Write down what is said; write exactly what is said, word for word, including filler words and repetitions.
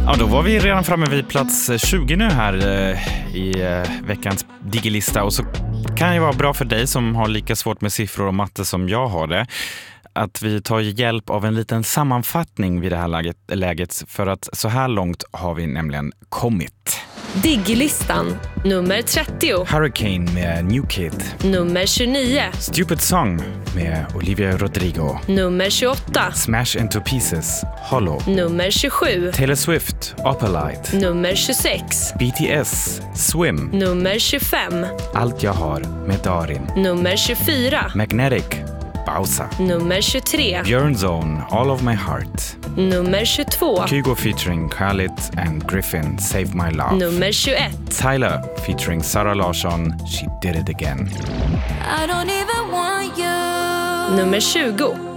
Ja, då var vi redan framme vid plats tjugo nu här eh, i eh, veckans digilista. Och så kan det vara bra för dig som har lika svårt med siffror och matte som jag har det, att vi tar hjälp av en liten sammanfattning vid det här läget, läget för att så här långt har vi nämligen kommit. Digilistan nummer trettio. Hurricane med New Kid. Nummer tjugonio. Stupid Song med Olivia Rodrigo. Nummer tjugoåtta. Smash Into Pieces, Hollow. Nummer tjugosju. Taylor Swift, Opalite. Nummer tjugosex. B T S, Swim. Nummer tjugofem. Allt jag har med Darin. Nummer tjugofyra. Magnetic, Bausa. Nummer tjugotre. Björn Zone, All of My Heart. Nummer tjugotvå. Kygo featuring Khalid and Griffin, Save My Love. Nummer tjugoett. Tyler featuring Sarah Larsson, She Did It Again. I don't even want you. Nummer tjugo.